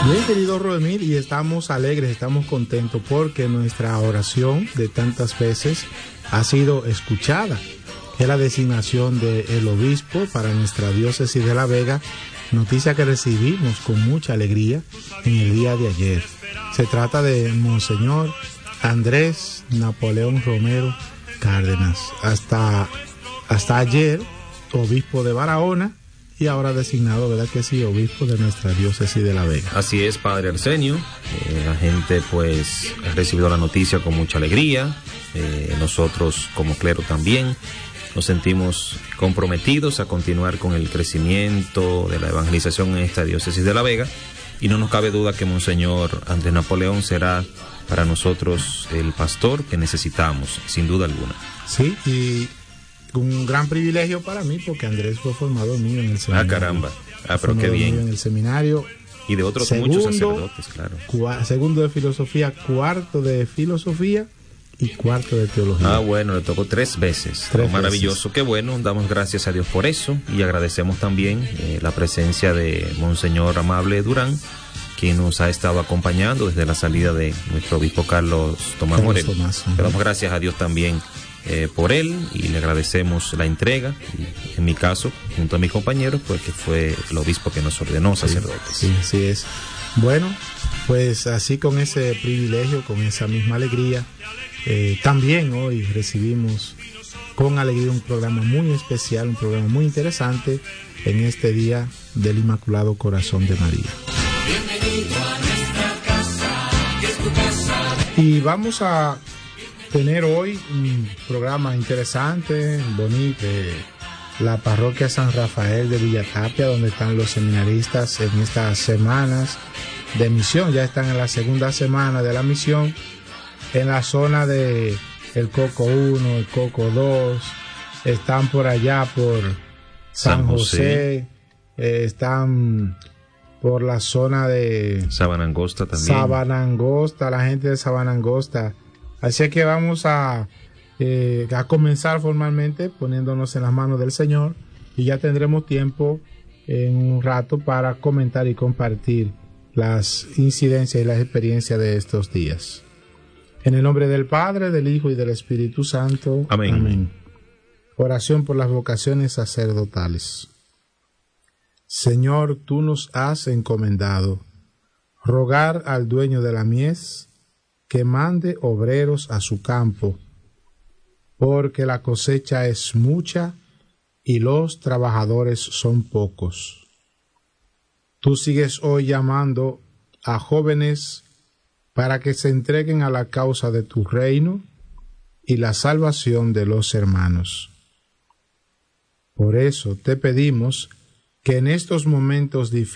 Bien, querido Rodemir, y estamos alegres, estamos contentos porque nuestra oración de tantas veces ha sido escuchada. Es la designación del obispo para nuestra diócesis de La Vega, noticia que recibimos con mucha alegría en el día de ayer. Se trata de Monseñor Andrés Napoleón Romero Cárdenas, hasta ayer obispo de Barahona, y ahora designado, ¿verdad que sí?, obispo de nuestra diócesis de La Vega. Así es, padre Arsenio. La gente pues ha recibido la noticia con mucha alegría. Nosotros como clero también nos sentimos comprometidos a continuar con el crecimiento de la evangelización en esta diócesis de La Vega, y no nos cabe duda que Monseñor Andrés Napoleón será para nosotros el pastor que necesitamos, sin duda alguna. Sí, y un gran privilegio para mí porque Andrés fue formado mío en el seminario. Ah, caramba. Pero qué bien. En el seminario. Y de otros muchos sacerdotes, claro. Segundo de filosofía, cuarto de filosofía y cuarto de teología. Ah, bueno, le tocó 3 veces. Maravilloso, qué bueno. Damos gracias a Dios por eso y agradecemos también la presencia de Monseñor Amable Durán, quien nos ha estado acompañando desde la salida de nuestro obispo Carlos Tomás Morel. Le damos gracias a Dios también por él, y le agradecemos la entrega, y en mi caso, junto a mis compañeros, pues que fue el obispo que nos ordenó sacerdotes. Sí, así es. Bueno, pues así, con ese privilegio, con esa misma alegría, también hoy recibimos con alegría un programa muy especial, un programa muy interesante en este día del Inmaculado Corazón de María. Bienvenido a nuestra casa, que es tu casa. Y vamos a tener hoy un programa interesante, bonito, de la parroquia San Rafael de Villatapia, donde están los seminaristas en estas semanas de misión. Ya están en la segunda semana de la misión, en la zona de el Coco 1, el Coco 2, están por allá por San José, están por la zona de Sabana Angosta también. Sabana Angosta, la gente de Sabana Angosta. Así que vamos a comenzar formalmente poniéndonos en las manos del Señor, y ya tendremos tiempo en un rato para comentar y compartir las incidencias y las experiencias de estos días. En el nombre del Padre, del Hijo y del Espíritu Santo. Amén. Amén. Oración por las vocaciones sacerdotales. Señor, tú nos has encomendado rogar al dueño de la mies que mande obreros a su campo, porque la cosecha es mucha y los trabajadores son pocos. Tú sigues hoy llamando a jóvenes para que se entreguen a la causa de tu reino y la salvación de los hermanos. Por eso te pedimos que en estos momentos difíciles